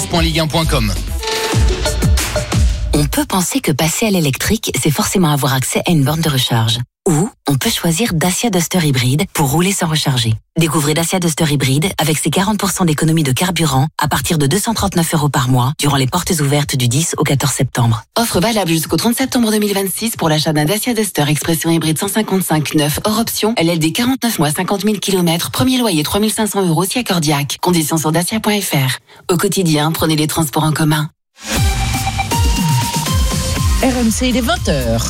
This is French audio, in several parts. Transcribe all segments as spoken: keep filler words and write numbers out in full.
point ligue un point com. On peut penser que passer à l'électrique, c'est forcément avoir accès à une borne de recharge. Ou on peut choisir Dacia Duster Hybride pour rouler sans recharger. Découvrez Dacia Duster Hybride avec ses quarante pour cent d'économie de carburant à partir de deux cent trente-neuf euros par mois durant les portes ouvertes du dix au quatorze septembre. Offre valable jusqu'au trente septembre deux mille vingt-six pour l'achat d'un Dacia Duster Expression Hybride cent cinquante-cinq neuf hors option, L L D quarante-neuf mois cinquante mille kilomètres, premier loyer trois mille cinq cents euros si accordiaque. Conditions sur dacia point f r. Au quotidien, prenez les transports en commun. R M C, il est vingt heures.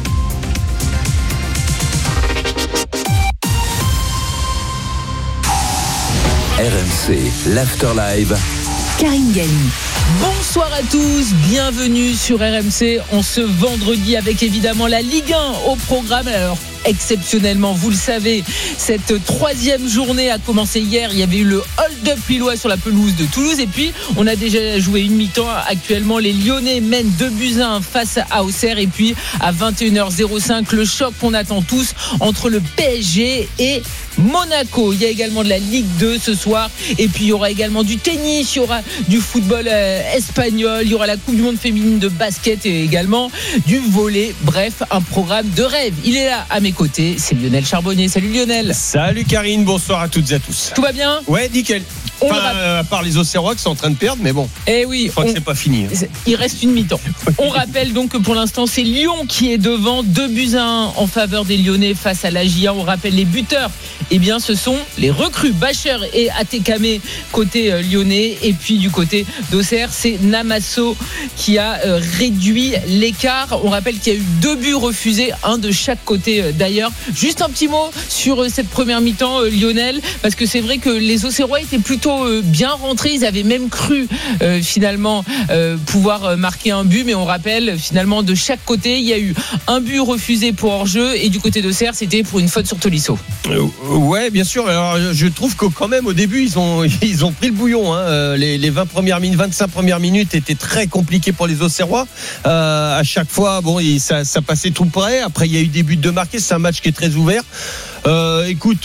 R M C, l'After Live. Karine Galli. Bonsoir à tous, bienvenue sur R M C en ce vendredi avec évidemment la Ligue un au programme. Alors exceptionnellement, vous le savez, cette troisième journée a commencé hier. Il y avait eu le hold-up lillois sur la pelouse de Toulouse et puis on a déjà joué une mi-temps. Actuellement, les Lyonnais mènent deux buts à un face à Auxerre et puis à vingt et une heures cinq, le choc qu'on attend tous entre le P S G et Monaco. Il y a également de la Ligue deux ce soir et puis il y aura également du tennis, il y aura du football euh, espagnol, il y aura la Coupe du Monde féminine de basket et également du volley. Bref, un programme de rêve. Il est là à mes côtés, c'est Lionel Charbonnier. Salut Lionel. Salut Karine, bonsoir à toutes et à tous. Tout va bien ? Ouais, nickel. Enfin, rapp- euh, à part les Auxerrois qui sont en train de perdre, mais bon. Eh oui, je crois on... que c'est pas fini. Hein. Il reste une mi-temps. On rappelle donc que pour l'instant, c'est Lyon qui est devant, deux buts à un en faveur des Lyonnais face à l'A J A. On rappelle les buteurs. Eh bien, ce sont les recrues Bacher et Atekame côté euh, lyonnais. Et puis du côté d'Auxerre, c'est Namasso qui a euh, réduit l'écart. On rappelle qu'il y a eu deux buts refusés, un de chaque côté euh, d'ailleurs. Juste un petit mot sur euh, cette première mi-temps, euh, Lionel, parce que c'est vrai que les Auxerrois étaient plutôt euh, bien rentrés. Ils avaient même cru euh, finalement euh, pouvoir euh, marquer un but, mais on rappelle finalement de chaque côté, il y a eu un but refusé pour hors-jeu et du côté d'Auxerre, c'était pour une faute sur Tolisso. Euh, ouais, bien sûr. Alors, je trouve que quand même au début, ils ont ils ont pris le bouillon. Hein. Les, les vingt premières minutes, vingt-cinq premières minutes étaient très compliquées pour les Auxerrois. Euh, à chaque fois, bon, ça, ça passait tout près. Après, il y a eu des buts de marqués. C'est un match qui est très ouvert. Euh, écoute,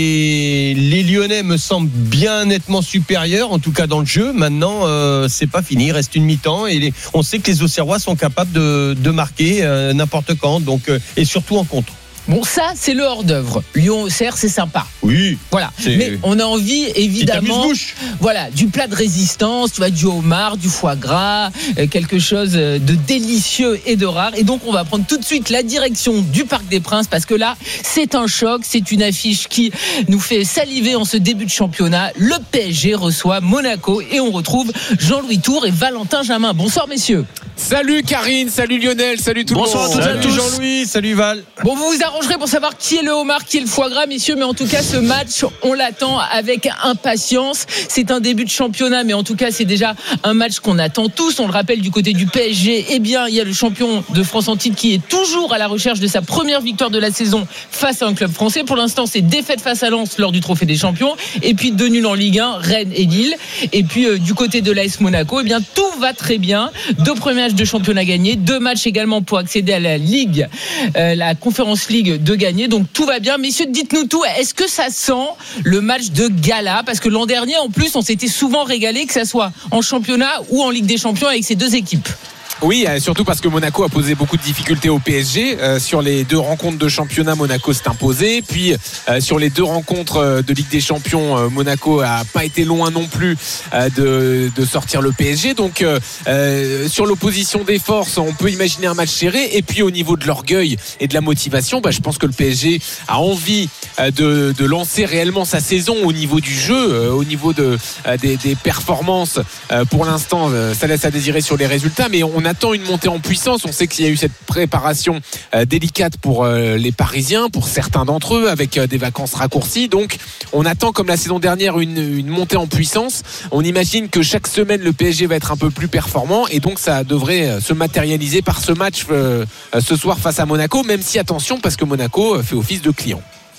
les les Lyonnais me semblent bien nettement supérieurs, en tout cas dans le jeu. Maintenant, euh, c'est pas fini. Il reste une mi-temps et les, on sait que les Auxerrois sont capables de de marquer euh, n'importe quand. Donc euh, et surtout en contre. Bon, ça, c'est le hors-d'œuvre. Lyon-Auxerre, c'est sympa. Oui. Voilà. C'est... Mais on a envie, évidemment, voilà, du plat de résistance, tu vois, du homard, du foie gras, euh, quelque chose de délicieux et de rare. Et donc, on va prendre tout de suite la direction du Parc des Princes parce que là, c'est un choc. C'est une affiche qui nous fait saliver en ce début de championnat. Le P S G reçoit Monaco et on retrouve Jean-Louis Tour et Valentin Jamin. Bonsoir, messieurs. Salut Karine, salut Lionel, salut tout le monde. Bonsoir à tous. Salut Jean-Louis, salut Val. Bon, vous vous arrangerez pour savoir qui est le homard, qui est le foie gras, messieurs, mais en tout cas, ce match, on l'attend avec impatience. C'est un début de championnat, mais en tout cas, c'est déjà un match qu'on attend tous. On le rappelle, du côté du P S G, eh bien, il y a le champion de France en titre qui est toujours à la recherche de sa première victoire de la saison face à un club français. Pour l'instant, c'est défaite face à Lens lors du Trophée des Champions, et puis deux nuls en Ligue un, Rennes et Lille. Et puis, euh, du côté de l'A S Monaco, eh bien, tout va très bien. Deux premiers matchs de championnat gagnés, deux matchs également pour accéder à la Ligue, euh, la Conference League de gagner. Donc tout va bien. Messieurs, dites-nous tout. Est-ce que ça sent le match de gala ? Parce que l'an dernier, en plus, on s'était souvent régalé, que ça soit en championnat ou en Ligue des Champions avec ces deux équipes. Oui, surtout parce que Monaco a posé beaucoup de difficultés au P S G. Euh, sur les deux rencontres de championnat, Monaco s'est imposé. Puis euh, sur les deux rencontres de Ligue des Champions, euh, Monaco a pas été loin non plus euh, de, de sortir le P S G. Donc euh, sur l'opposition des forces, on peut imaginer un match serré. Et puis au niveau de l'orgueil et de la motivation, bah, je pense que le P S G a envie euh, de, de lancer réellement sa saison au niveau du jeu, euh, au niveau de, euh, des, des performances. Euh, pour l'instant, euh, ça laisse à désirer sur les résultats, mais on attend une montée en puissance. On sait qu'il y a eu cette préparation euh, délicate pour euh, les Parisiens, pour certains d'entre eux, avec euh, des vacances raccourcies. Donc on attend, comme la saison dernière, une, une montée en puissance. On imagine que chaque semaine le P S G va être un peu plus performant et donc ça devrait euh, se matérialiser par ce match euh, euh, ce soir face à Monaco, même si attention, parce que Monaco euh, fait office de client.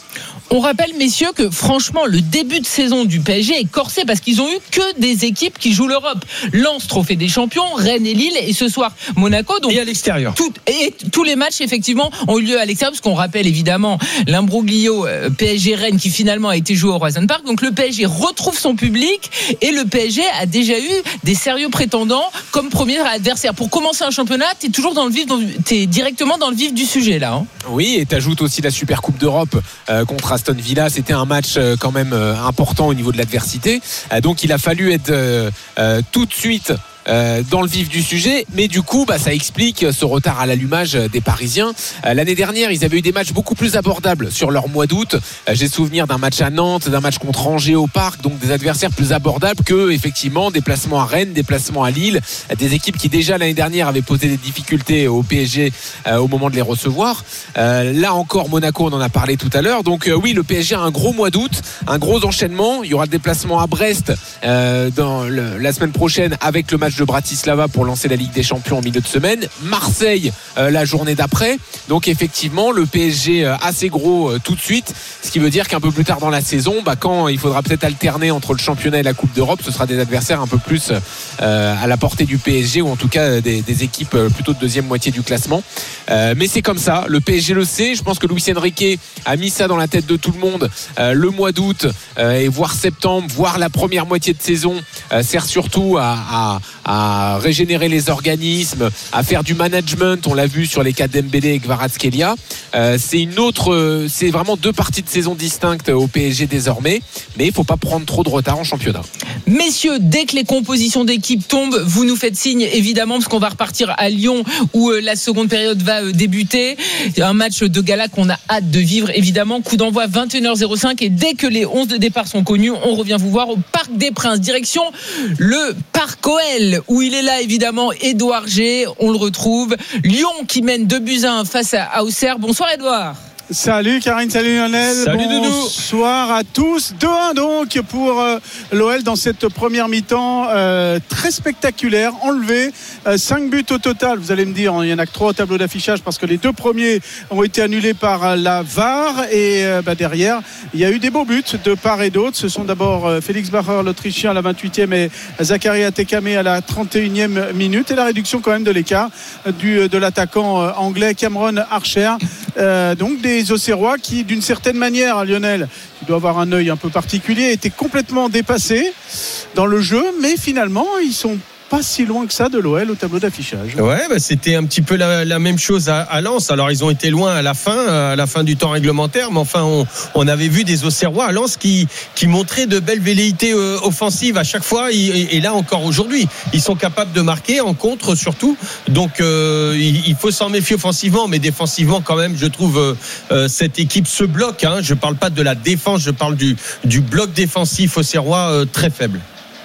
On rappelle, messieurs, que franchement, le début de saison du P S G est corsé parce qu'ils ont eu que des équipes qui jouent l'Europe. Lens, trophée des champions, Rennes et Lille, et ce soir, Monaco. Donc, et à l'extérieur. Tout, et tous les matchs, effectivement, ont eu lieu à l'extérieur, parce qu'on rappelle évidemment l'imbroglio P S G-Rennes qui finalement a été joué au Roison Park. Donc le P S G retrouve son public et le P S G a déjà eu des sérieux prétendants comme premier adversaire. Pour commencer un championnat, t'es toujours dans le vif, dans, t'es directement dans le vif du sujet là. Hein. Oui, et t'ajoutes aussi la Super Coupe d'Europe euh, contre Aston Villa. C'était un match euh, quand même euh, important au niveau de l'adversité. Euh, donc il a fallu être euh, euh, tout de suite Euh, dans le vif du sujet, mais du coup bah, ça explique ce retard à l'allumage des Parisiens. Euh, l'année dernière ils avaient eu des matchs beaucoup plus abordables sur leur mois d'août. euh, j'ai souvenir d'un match à Nantes, d'un match contre Angers au Parc, donc des adversaires plus abordables que effectivement déplacements à Rennes, déplacements à Lille, euh, des équipes qui déjà l'année dernière avaient posé des difficultés au P S G euh, au moment de les recevoir. Euh, là encore Monaco, on en a parlé tout à l'heure, donc euh, oui, le P S G a un gros mois d'août, un gros enchaînement. Il y aura le déplacement à Brest euh, dans le, la semaine prochaine avec le match de Bratislava pour lancer la Ligue des Champions en milieu de semaine, Marseille euh, la journée d'après. Donc effectivement le P S G euh, assez gros euh, tout de suite, ce qui veut dire qu'un peu plus tard dans la saison, bah, quand il faudra peut-être alterner entre le championnat et la Coupe d'Europe, ce sera des adversaires un peu plus euh, à la portée du P S G, ou en tout cas des, des équipes plutôt de deuxième moitié du classement. Euh, mais c'est comme ça, le P S G le sait. Je pense que Luis Enrique a mis ça dans la tête de tout le monde. Euh, le mois d'août euh, et voire septembre, voire la première moitié de saison euh, sert surtout à, à, à régénérer les organismes, à faire du management. On l'a vu sur les cas Dembélé et Kvaratskhelia. Euh, c'est une autre, c'est vraiment deux parties de saison distinctes au P S G désormais, mais il ne faut pas prendre trop de retard en championnat. Messieurs, dès que les compositions d'équipe tombent, vous nous faites signe évidemment, parce qu'on va repartir à Lyon où la seconde période va débuter. Un match de gala qu'on a hâte de vivre évidemment. Coup d'envoi vingt et une heures zéro cinq, et dès que les onze de départ sont connus, on revient vous voir au Parc des Princes, direction le Parc O L où il est là évidemment Édouard G. On le retrouve. Lyon qui mène deux buts à un face à Auxerre. Bonsoir Édouard. Salut Karine, salut Lionel. Salut Bonsoir à tous. deux un donc pour euh, l'O L dans cette première mi-temps euh, très spectaculaire, enlevé. Euh, cinq buts au total. Vous allez me dire, il y en a que trois au tableau d'affichage parce que les deux premiers ont été annulés par la V A R. Et euh, bah, derrière, il y a eu des beaux buts de part et d'autre. Ce sont d'abord euh, Félix Bacher, l'Autrichien, à la vingt-huitième, et Zakaria Tekame à la trente et unième minute. Et la réduction quand même de l'écart du, de l'attaquant euh, anglais Cameron Archer. Euh, donc des les Auxerrois qui, d'une certaine manière, Lionel, qui doit avoir un œil un peu particulier, étaient complètement dépassés dans le jeu, mais finalement ils sont pas si loin que ça de l'O L au tableau d'affichage. Ouais, bah c'était un petit peu la, la même chose à, à Lens. Alors ils ont été loin à la fin, à la fin du temps réglementaire, mais enfin on, on avait vu des Auxerrois à Lens qui, qui montraient de belles velléités euh, offensives à chaque fois, et, et là encore aujourd'hui, ils sont capables de marquer en contre surtout. Donc euh, il, il faut s'en méfier offensivement, mais défensivement quand même, je trouve euh, euh, cette équipe se bloque. Hein. Je parle pas de la défense, je parle du, du bloc défensif auxerrois euh, très faible.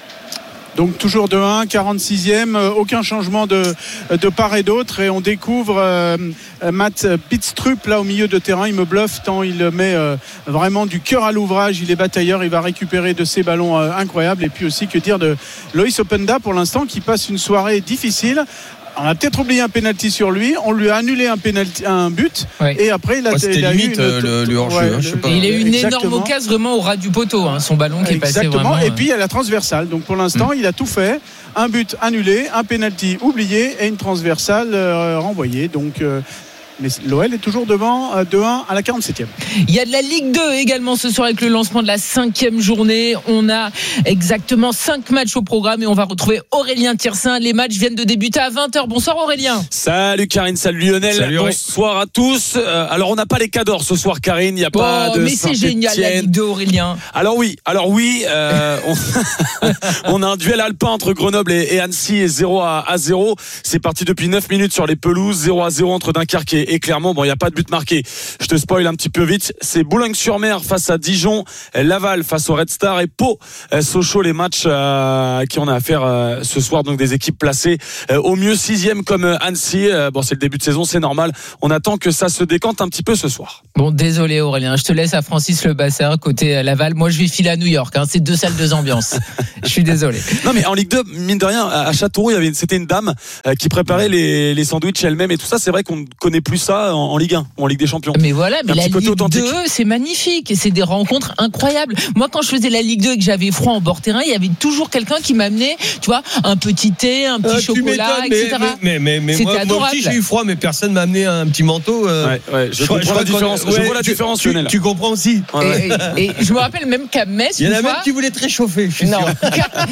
Donc toujours deux un, quarante-sixième, euh, aucun changement de, de part et d'autre, et on découvre euh, Matt Pitstrup là au milieu de terrain. Il me bluffe tant il met euh, vraiment du cœur à l'ouvrage, il est batailleur, il va récupérer de ses ballons euh, incroyables. Et puis aussi, que dire de Loïs Openda pour l'instant, qui passe une soirée difficile. On a peut-être oublié un penalty sur lui. On lui a annulé un penalty, un but. Oui. Et après, il a, ouais, il a limite, eu une, le, le hors-jeu. Ouais, hein, je sais pas. Il a eu une Exactement. énorme occasion vraiment au ras du poteau. Hein, son ballon qui est passé Exactement. vraiment. Et puis il y a la transversale. Donc pour l'instant, mmh. il a tout fait. Un but annulé, un penalty oublié et une transversale euh, renvoyée. Donc euh, mais l'O L est toujours devant euh, deux un à la quarante-septième. Il y a de la Ligue deux également ce soir avec le lancement de la cinquième journée. On a exactement cinq matchs au programme et on va retrouver Aurélien Tiersin. Les matchs viennent de débuter à vingt heures. Bonsoir Aurélien. Salut Karine, salut Lionel. Salut, bonsoir à tous. Euh, alors on n'a pas les cadors ce soir Karine, il n'y a oh, pas de mais c'est génial la Ligue deux Aurélien. Alors oui, alors oui, euh, on, on a un duel alpin entre Grenoble et, et Annecy et zéro à zéro. C'est parti depuis neuf minutes sur les pelouses, zéro à zéro entre Dunkerque et Et clairement, bon, il n'y a pas de but marqué. Je te spoil un petit peu vite. C'est Boulogne-sur-Mer face à Dijon, Laval face au Red Star et Pau, Sochaux, les matchs euh, à qui on a affaire euh, ce soir. Donc des équipes placées euh, au mieux sixième comme euh, Annecy. Euh, bon, c'est le début de saison, c'est normal. On attend que ça se décante un petit peu ce soir. Bon, désolé Aurélien, je te laisse à Francis Le Bassin côté Laval. Moi, je vais filer à New York. Hein. C'est deux salles, deux ambiances. Je suis désolé. Non, mais en Ligue deux, mine de rien, à Châteauroux, il y avait, c'était une dame euh, qui préparait les, les sandwichs elle-même et tout ça. C'est vrai qu'on ne connaît plus plus ça en, en Ligue un, en Ligue des Champions. Mais voilà, mais Un la petit côté Ligue authentique. deux, c'est magnifique. Et c'est des rencontres incroyables. Moi, quand je faisais la Ligue deux et que j'avais froid en bord terrain, il y avait toujours quelqu'un qui m'amenait, tu vois, un petit thé, un petit Euh, chocolat, mais, et cetera. Mais, mais, mais, mais C'était moi, moi adorable. aussi j'ai eu froid, mais personne m'a amené un petit manteau. Euh, Ouais, ouais, je, je crois- comprends je la crois qu'on- différence. je ouais, vois la tu- différence, tu, Lionel. tu comprends aussi. Ouais, ouais. Et, et je me rappelle même qu'à Metz, Il y en une a fois, même qui voulaient te réchauffer, je suis non, sûr.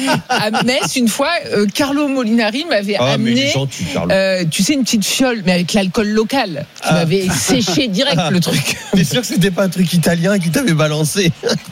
à Metz, une fois, euh, Carlo Molinari m'avait Ah, mais il est amené, gentil, Carlo. euh, tu sais, une petite fiole, mais avec l'alcool local, qui Ah. m'avait séché direct le truc. T'es sûr que c'était pas un truc italien qui t'avait balancé?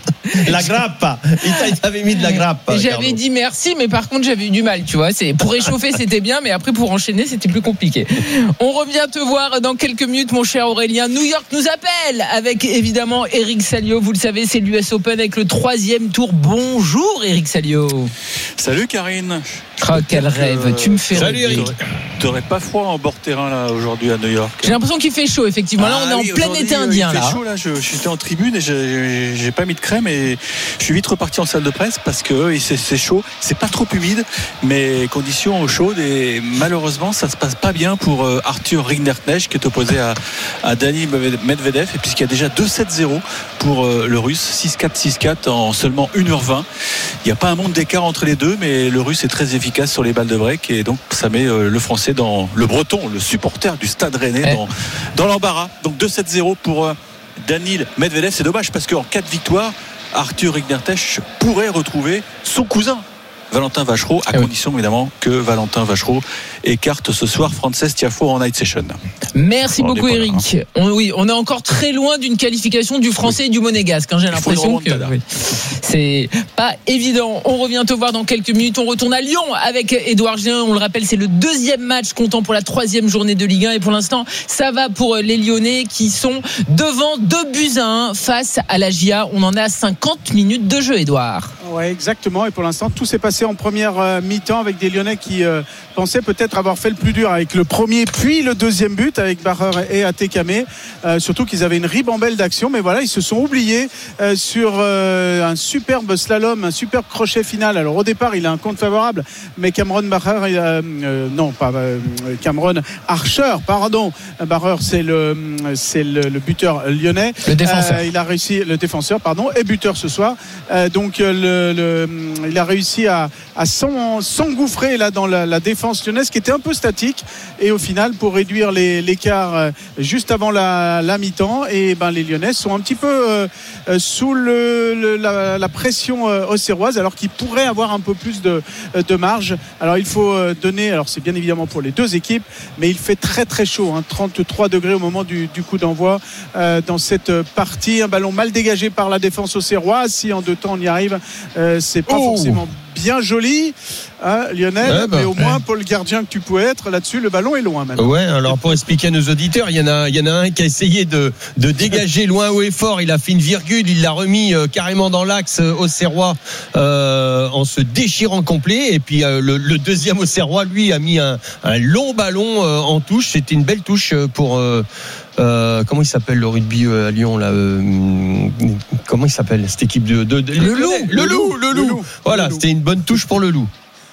La grappa. Il t'a- il t'avait mis de la grappa. Et j'avais Carlo. dit merci, mais par contre j'avais eu du mal, tu vois. C'est pour réchauffer c'était bien, mais après pour enchaîner c'était plus compliqué. On revient te voir dans quelques minutes, mon cher Aurélien. New York nous appelle avec évidemment Eric Salio. Vous le savez, c'est l'U S Open avec le troisième tour. Bonjour Eric Salio. Salut Karine. Oh quel rêve, tu me fais Salut, rêver. Eric. T'aurais pas froid en bord terrain là aujourd'hui à New York? J'ai l'impression qu'il fait chaud effectivement. Là on est Ah en oui, plein aujourd'hui, été euh, indien il fait là. chaud, là. Je, j'étais en tribune et j'ai, j'ai pas mis de crème et je suis vite reparti en salle de presse parce que euh, c'est, c'est chaud, c'est pas trop humide, mais conditions chaudes et malheureusement ça se passe pas bien pour euh, Arthur Rinderknecht qui est opposé à, à Dani Medvedev et puisqu'il y a déjà deux sept zéro pour euh, le Russe, six quatre six quatre en seulement une heure vingt. Il n'y a pas un monde d'écart entre les deux, mais le Russe est très efficace sur les balles de break et donc ça met euh, le Français dans le Breton, le supporter du Stade Rennais Eh. dans, dans l'embarras. Donc deux sept zéro pour euh, Daniil Medvedev. C'est dommage parce qu'en cas de victoire, Arthur Rinderknecht pourrait retrouver son cousin Valentin Vachereau, à Eh oui. condition évidemment que Valentin Vachereau écarte ce soir Frances Tiafoe en night session. Merci On beaucoup est pas là, Eric. On, oui, on est encore très loin d'une qualification du français et du monégasque. Hein, j'ai Il faut une l'impression que remontada. oui, c'est pas évident. On revient te voir dans quelques minutes. On retourne à Lyon avec Édouard Gien. On le rappelle, c'est le deuxième match comptant pour la troisième journée de Ligue un. Et pour l'instant, ça va pour les Lyonnais qui sont devant deux buts à un face à la J A. On en a cinquante minutes de jeu, Édouard. Ouais, exactement. Et pour l'instant, tout s'est passé en première euh, mi-temps avec des Lyonnais qui euh, pensaient peut-être avoir fait le plus dur avec le premier puis le deuxième but avec Barreur et Atekame. Euh, surtout qu'ils avaient une ribambelle d'action. Mais voilà, ils se sont oubliés euh, sur euh, un superbe slalom, un superbe crochet final. Alors au départ, il a un compte favorable, mais Cameron Barreur, il a, euh, non, pas euh, Cameron Archer, pardon. Barreur, c'est le, c'est le, le buteur lyonnais. Le défenseur. Euh, il a réussi, le défenseur, pardon, et buteur ce soir. Euh, donc le, le, il a réussi à, à s'en, s'engouffrer là dans la, la défense lyonnaise qui était un peu statique et au final pour réduire les, l'écart euh, juste avant la, la mi-temps et ben les Lyonnais sont un petit peu euh, euh, sous le, le, la, la pression euh, auxerroise alors qu'ils pourraient avoir un peu plus de, de marge. Alors il faut euh, donner, alors c'est bien évidemment pour les deux équipes, mais il fait très très chaud, hein, trente-trois degrés au moment du, du coup d'envoi euh, dans cette partie. Un ballon mal dégagé par la défense auxerroise. Si en deux temps on y arrive, euh, c'est pas Oh. forcément bien joli, hein, Lionel, Ouais, bah, mais au moins ouais. pour le gardien que tu pouvais être là-dessus, le ballon est loin maintenant. Ouais, alors pour expliquer à nos auditeurs, il y en a, il y en a un qui a essayé de, de dégager loin haut et fort. Il a fait une virgule, il l'a remis euh, carrément dans l'axe euh, Auxerrois euh, en se déchirant complet. Et puis euh, le, le deuxième Auxerrois, lui, a mis un, un long ballon euh, en touche. C'était une belle touche euh, pour. Euh, euh, comment il s'appelle le rugby euh, à Lyon là euh, comment il s'appelle cette équipe de, de, de- Le Loup, le loup, le loup. Le Loup. Voilà, Le Loup. c'était une bonne touche pour le loup.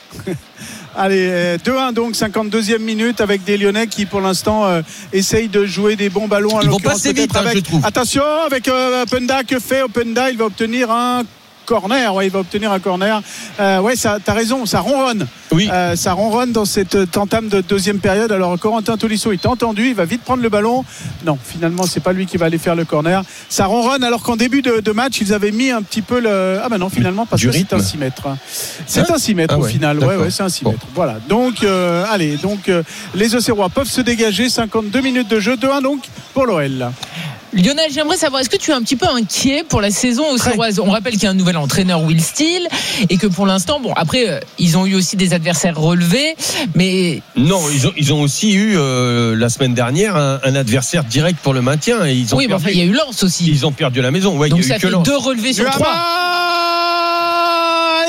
Allez, euh, deux un donc, cinquante-deuxième minute avec des Lyonnais qui pour l'instant euh, essayent de jouer des bons ballons. En Ils vont l'occurrence, passer vite, peut-être hein, avec... je trouve. Attention avec euh, Openda, que fait Openda? Il va obtenir un corner, ouais, il va obtenir un corner. Euh, ouais, ça, t'as raison, ça ronronne. Oui. Euh, ça ronronne dans cette entame de deuxième période. Alors Corentin Tolisso, il t'a entendu, il va vite prendre le ballon. Non, finalement, c'est pas lui qui va aller faire le corner. Ça ronronne alors qu'en début de, de match, ils avaient mis un petit peu le. Ah ben non, finalement, parce Du que c'est rythme. un six mètres. C'est Hein un six mètres Ah au ouais, final. Ouais, d'accord. ouais, c'est un six Bon. mètres. Voilà. Donc, euh, allez, donc euh, les Auxerrois peuvent se dégager. cinquante-deux minutes de jeu, deux un donc pour l'O L. Lionel, j'aimerais savoir, est-ce que tu es un petit peu inquiet pour la saison auxerroise? On rappelle qu'il y a un nouvel entraîneur, Will Steele, et que pour l'instant, bon, après, euh, ils ont eu aussi des adversaires relevés, mais Non, ils ont, ils ont aussi eu euh, la semaine dernière un, un adversaire direct pour le maintien et ils ont oui, mais perdu. enfin, il y a eu Lens aussi. Ils ont perdu à la maison. Ouais, Donc il y a ça eu que fait Lens. deux relevés sur trois. Et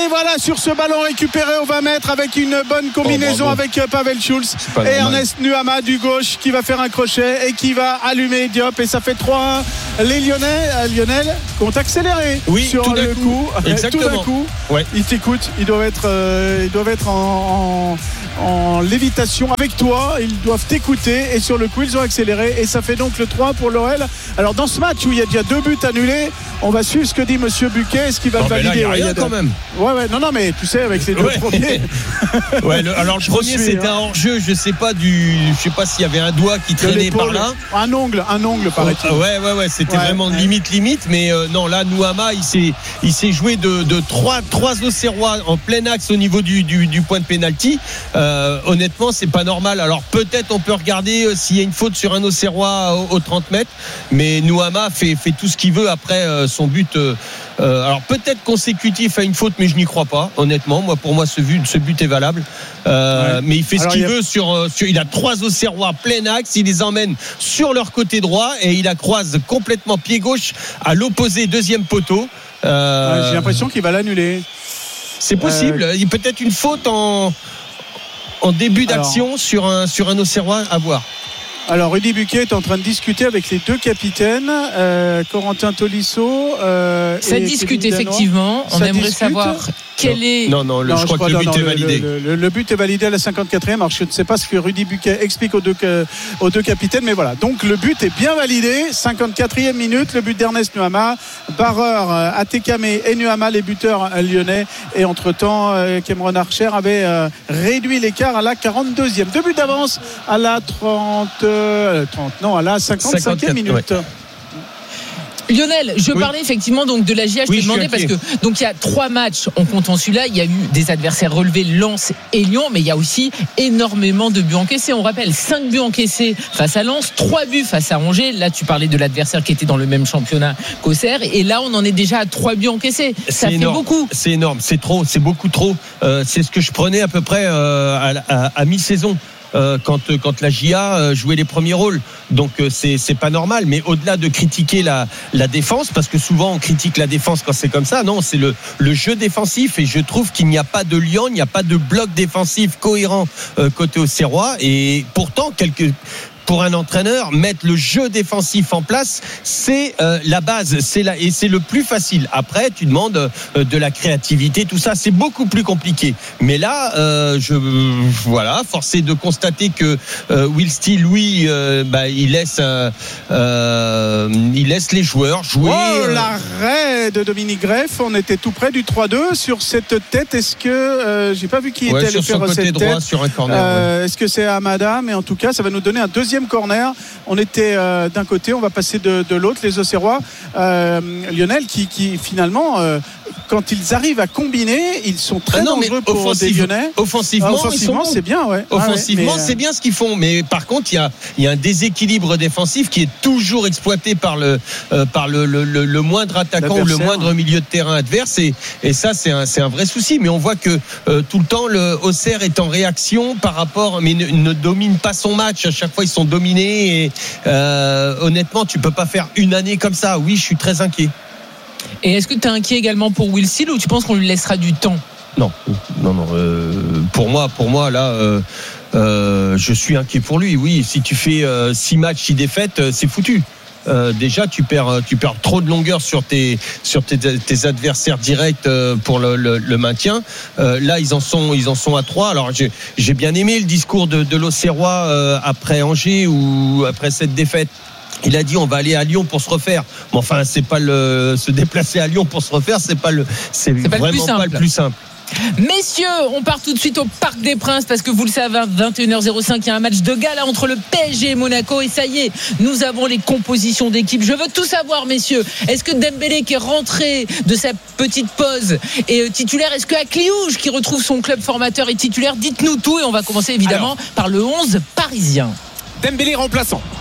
voilà, sur ce ballon récupéré au vingt mètres avec une bonne combinaison oh, avec Pavel Schulz et normal. Ernest Nuama du gauche qui va faire un crochet et qui va allumer Diop et ça fait trois un. Les Lyonnais, Lionel, compte accéléré oui, sur tout le coup. coup. Exactement. Tout d'un coup, ouais. ils t'écoutent, ils doivent être, euh, ils doivent être en, en, en lévitation avec toi, ils doivent t'écouter et sur le coup, ils ont accéléré et ça fait donc le trois pour l'O L. Alors dans ce match où il y a déjà deux buts annulés, on va suivre ce que dit Monsieur Buquet, est-ce qu'il va non, le valider? Il y a rien ouais, quand de... même. Ouais, ouais, non, non, mais tu sais, avec ces deux ouais. premiers. ouais, le, alors le premier, suis, c'était hein. un hors-jeu, je sais pas du, je sais pas s'il y avait un doigt qui traînait par là. Un ongle, un ongle, paraît-il. Ouais, ouais, ouais, c'était ouais, vraiment ouais. limite, limite, mais euh, non, là, Nuama, il s'est, il s'est joué de, de trois, trois Auxerrois en plein axe au niveau du, du, du point de pénalty. Euh, honnêtement, c'est pas normal. Alors peut-être on peut regarder euh, s'il y a une faute sur un Auxerrois aux, aux trente mètres, mais Nuama fait, fait tout ce qu'il veut après euh, son but. Euh, Euh, alors peut-être consécutif à une faute, mais je n'y crois pas. Honnêtement, moi pour moi ce but, ce but est valable. Euh, ouais. Mais il fait alors, ce qu'il a... veut sur, sur. Il a trois Auxerrois plein axe, il les emmène sur leur côté droit et il la croise complètement pied gauche à l'opposé deuxième poteau. Euh... Ouais, j'ai l'impression qu'il va l'annuler. C'est possible. Euh... Il y a peut-être une faute en en début d'action alors... sur un sur un Auxerrois à voir. Alors Rudy Buquet est en train de discuter avec les deux capitaines, euh, Corentin Tolisso. Euh, Ça et discute Kevin effectivement. Ça On aimerait discute. savoir quel non. est. Non, non, le, non je, je crois que le but non, est validé. Le, le, le but est validé à la cinquante-quatrième. Alors je ne sais pas ce que Rudy Buquet explique aux deux, aux deux capitaines, mais voilà. Donc le but est bien validé. cinquante-quatrième minute, le but d'Ernest Nuama. Barreur, Atekame et Nuama, les buteurs lyonnais. Et entre-temps, Cameron Archer avait réduit l'écart à la quarante-deuxième. Deux buts d'avance à la trente, trente non, à la cinquante-cinquième minute. Ouais. Lionel, je oui. parlais effectivement donc de la J A. Je oui, te demandais parce que donc il y a trois matchs en comptant celui-là. Il y a eu des adversaires relevés, Lens et Lyon, mais il y a aussi énormément de buts encaissés. On rappelle cinq buts encaissés face à Lens, trois buts face à Angers. Là, tu parlais de l'adversaire qui était dans le même championnat qu'Auxerre, et là, on en est déjà à trois buts encaissés. Ça c'est fait énorme. beaucoup. C'est énorme, c'est trop, c'est beaucoup trop. Euh, c'est ce que je prenais à peu près euh, à, à, à mi-saison. Euh, quand quand la J A euh, jouait les premiers rôles, donc euh, c'est c'est pas normal. Mais au-delà de critiquer la la défense, parce que souvent on critique la défense quand c'est comme ça, non, c'est le le jeu défensif. Et je trouve qu'il n'y a pas de lien, il n'y a pas de bloc défensif cohérent euh, côté Auxerrois. Et pourtant quelques pour un entraîneur, mettre le jeu défensif en place, c'est euh, la base, c'est la, et c'est le plus facile. Après, tu demandes euh, de la créativité, tout ça, c'est beaucoup plus compliqué. Mais là, euh, je voilà, forcé de constater que euh, Will Steele, lui, euh, bah, il laisse, euh, euh, il laisse les joueurs jouer. Oh, l'arrêt de Dominique Greff, on était tout près du trois deux sur cette tête. Est-ce que euh, j'ai pas vu qui ouais, était allé faire cette droit tête. Sur un corner. Euh, ouais. Est-ce que c'est Amada? Mais en tout cas, ça va nous donner un deuxième corner. On était euh, d'un côté, on va passer de, de l'autre, les Auxerrois. Euh, Lionel, qui, qui finalement, euh, quand ils arrivent à combiner, ils sont très ah non, dangereux pour des Lyonnais. Offensivement, ah, offensivement c'est bien, ouais. Offensivement, ah ouais, mais... c'est bien ce qu'ils font. Mais par contre, il y a, il y a un déséquilibre défensif qui est toujours exploité par le, euh, par le, le, le, le moindre attaquant ou le moindre milieu de terrain adverse. Et, et ça, c'est un, c'est un vrai souci. Mais on voit que euh, tout le temps, le Auxerre est en réaction par rapport, mais ne, ne domine pas son match. À chaque fois, ils sont dominés. Et euh, honnêtement, tu peux pas faire une année comme ça. Oui, je suis très inquiet. Et est-ce que tu es inquiet également pour Will Steele ou tu penses qu'on lui laissera du temps? Non, non, non. Euh, pour moi, pour moi, là, euh, euh, je suis inquiet pour lui. Oui, si tu fais euh, six matchs, six défaites, c'est foutu. Euh, déjà, tu perds, tu perds trop de longueur sur tes, sur tes, tes adversaires directs pour le, le, le maintien. Euh, là, ils en sont, ils en sont à trois. Alors, j'ai, j'ai bien aimé le discours de, de l'Auxerrois euh, après Angers ou après cette défaite. Il a dit on va aller à Lyon pour se refaire. Mais enfin, c'est pas le se déplacer à Lyon pour se refaire, c'est pas le, c'est, c'est vraiment pas le plus simple. Messieurs, on part tout de suite au Parc des Princes parce que vous le savez, à vingt et une heures cinq, il y a un match de gala entre le P S G et Monaco. Et ça y est, nous avons les compositions d'équipe. Je veux tout savoir, messieurs. Est-ce que Dembélé, qui est rentré de sa petite pause, est titulaire? Est-ce que Akliouche, qui retrouve son club formateur, est titulaire? Dites-nous tout et on va commencer évidemment Alors, par le onze parisien. Dembélé remplaçant.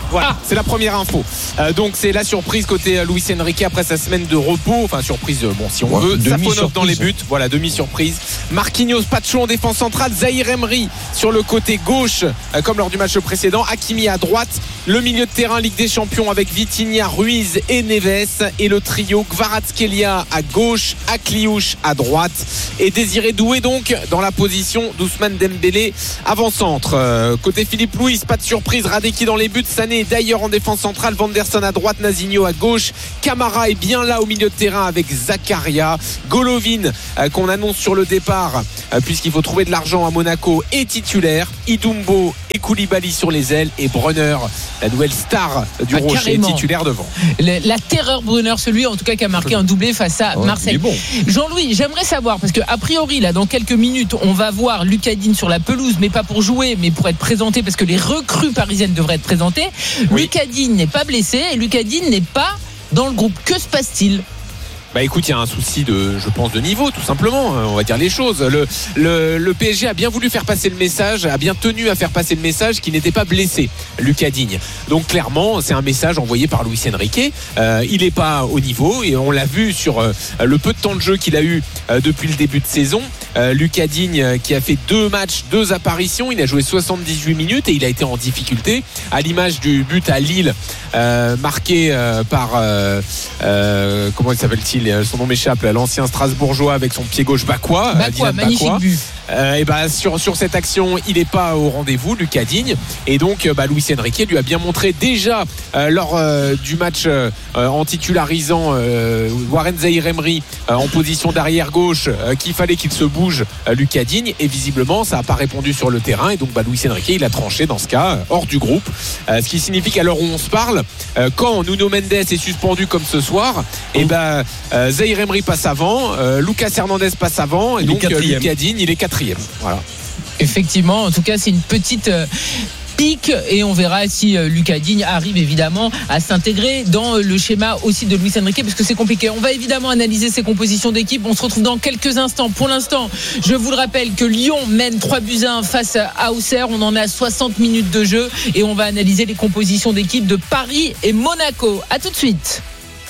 Voilà, c'est la première info. Euh, donc c'est la surprise côté Luis Enrique après sa semaine de repos. Enfin surprise, bon si on ouais, veut. Safonov dans les buts. Voilà, demi-surprise. Marquinhos, pas de chaud en défense centrale. Zahir Emery sur le côté gauche, euh, comme lors du match précédent. Hakimi à droite. Le milieu de terrain Ligue des Champions avec Vitinha, Ruiz et Neves. Et le trio Kvaratskhelia à gauche, Akliouche à droite. Et Désiré Doué donc dans la position d'Ousmane Dembélé avant-centre. Euh, côté Philippe Louis, pas de surprise. Radeki dans les buts. Sané d'ailleurs en défense centrale. Vanderson à droite, Nazinho à gauche. Camara est bien là au milieu de terrain avec Zakaria. Golovin euh, qu'on annonce sur le départ euh, puisqu'il faut trouver de l'argent à Monaco est titulaire. Idumbo et Koulibaly sur les ailes et Brunner, la nouvelle star du ah, Rocher, carrément. Titulaire devant. Le, la terreur Brunner, celui en tout cas qui a marqué un doublé face à ouais, Marseille. Bon. Jean-Louis, j'aimerais savoir parce que a priori là dans quelques minutes on va voir Lucas Digne sur la pelouse, mais pas pour jouer, mais pour être présenté parce que les recrues parisiennes devraient être présentées. Oui. Lucas Digne n'est pas blessé et Lucas Digne n'est pas dans le groupe. Que se passe-t-il ? Bah écoute, il y a un souci de, je pense, de niveau, tout simplement. On va dire les choses. Le, le, le P S G a bien voulu faire passer le message, a bien tenu à faire passer le message qu'il n'était pas blessé, Lucas Digne. Donc clairement, c'est un message envoyé par Luis Enrique. Euh, il n'est pas au niveau et on l'a vu sur euh, le peu de temps de jeu qu'il a eu euh, depuis le début de saison. Euh, Lucas Digne euh, qui a fait deux matchs, deux apparitions. Il a joué soixante-dix-huit minutes et il a été en difficulté. À l'image du but à Lille, euh, marqué euh, par euh, euh, comment il s'appelle-t-il ? Son nom m'échappe, l'ancien Strasbourgeois avec son pied gauche Bakwa. Bakwa, magnifique Bakwa. But. Euh, et bah sur sur cette action, il n'est pas au rendez-vous, Lucas Digne. Et donc, bah, Luis Enrique lui a bien montré déjà euh, lors euh, du match euh, en titularisant euh, Warren Zahir Emery euh, en position d'arrière gauche euh, qu'il fallait qu'il se bouge, euh, Lucas Digne. Et visiblement, ça n'a pas répondu sur le terrain. Et donc, bah, Luis Enrique, il a tranché dans ce cas, euh, hors du groupe. Euh, ce qui signifie qu'à l'heure où on se parle, euh, quand Nuno Mendes est suspendu comme ce soir, et bah euh, Zahir Emery passe avant, euh, Lucas Hernandez passe avant, et il donc euh, Lucas Digne, il est quatrième. Voilà. Effectivement, en tout cas, c'est une petite euh, pique et on verra si euh, Lucas Digne arrive évidemment à s'intégrer dans euh, le schéma aussi de Luis Enrique parce que c'est compliqué. On va évidemment analyser ses compositions d'équipe. On se retrouve dans quelques instants. Pour l'instant, je vous le rappelle que Lyon mène trois buts à un face à Auxerre. On en a soixante minutes de jeu et on va analyser les compositions d'équipe de Paris et Monaco. À tout de suite.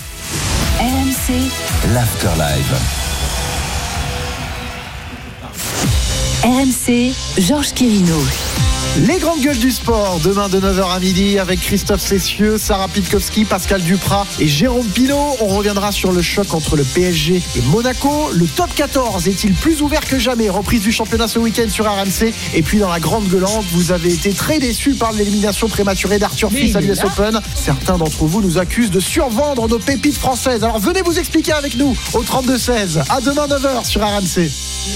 R M C, l'Afterlife. R M C, Georges Quirino. Les grandes gueules du sport, demain de neuf heures à midi avec Christophe Cessieux, Sarah Pitkowski, Pascal Duprat et Jérôme Pinault. On reviendra sur le choc entre le P S G et Monaco. Le top quatorze est-il plus ouvert que jamais? Reprise du championnat ce week-end sur R M C. Et puis dans la grande gueulante, vous avez été très déçus par l'élimination prématurée d'Arthur Fils à l'U S Open. Certains d'entre vous nous accusent de survendre nos pépites françaises. Alors venez vous expliquer avec nous au trente-deux seize. À demain neuf heures sur R M C.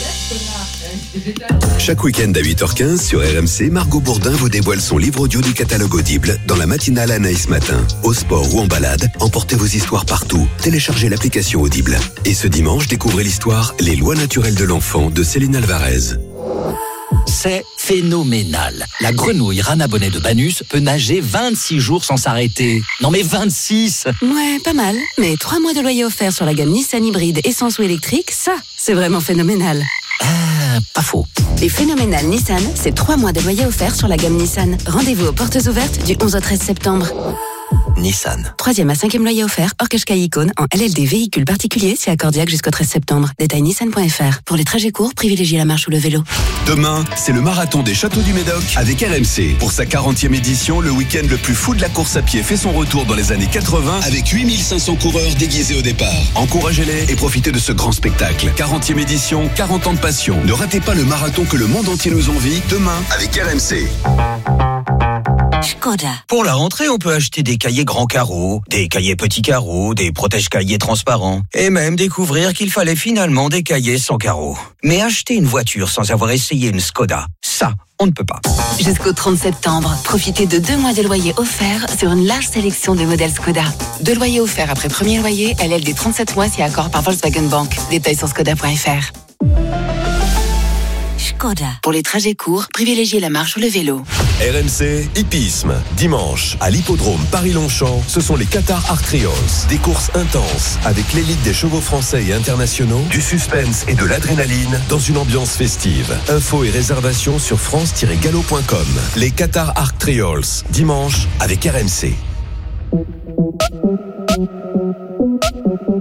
Chaque week-end à huit heures quinze sur R M C, Margot Bourdin vous dévoile son livre audio du catalogue Audible dans la matinale Anaïs Matin. Au sport ou en balade, emportez vos histoires partout. Téléchargez l'application Audible. Et ce dimanche, découvrez l'histoire Les lois naturelles de l'enfant de Céline Alvarez. C'est phénoménal. La grenouille Rana Bonnet de Banus peut nager vingt-six jours sans s'arrêter. Non mais vingt-six! Ouais, pas mal. Mais trois mois de loyer offert sur la gamme Nissan hybride essence ou électrique, ça, c'est vraiment phénoménal. Euh, pas faux. Les phénoménales Nissan, c'est trois mois de loyer offert sur la gamme Nissan. Rendez-vous aux portes ouvertes du onze au treize septembre. Nissan. Troisième à cinquième loyer offert, hors Qashqai Icône, en L L D véhicule particulier, c'est accordiaque jusqu'au treize septembre. Détail nissan point f r. Pour les trajets courts, privilégiez la marche ou le vélo. Demain, c'est le marathon des Châteaux du Médoc avec R M C. Pour sa quarantième édition, le week-end le plus fou de la course à pied fait son retour dans les années quatre-vingts avec huit mille cinq cents coureurs déguisés au départ. Encouragez-les et profitez de ce grand spectacle. quarantième édition, quarante ans de passion. Ne ratez pas le marathon que le monde entier nous envie demain avec R M C. Skoda. Pour la rentrée, on peut acheter des cahiers grands carreaux, des cahiers petits carreaux, des protège-cahiers transparents, et même découvrir qu'il fallait finalement des cahiers sans carreaux. Mais acheter une voiture sans avoir essayé une Skoda, ça, on ne peut pas. Jusqu'au trente septembre, profitez de deux mois de loyer offerts sur une large sélection de modèles Skoda. Deux loyers offerts après premier loyer, L L D trente-sept mois si accord par Volkswagen Bank. Détails sur skoda point f r. Skoda. Pour les trajets courts, privilégiez la marche ou le vélo. R M C Hippisme. Dimanche, à l'hippodrome Paris-Longchamp, ce sont les Qatar Arc Trials. Des courses intenses avec l'élite des chevaux français et internationaux, du suspense et de l'adrénaline dans une ambiance festive. Infos et réservations sur france tiret galop point com. Les Qatar Arc Trials. Dimanche avec R M C.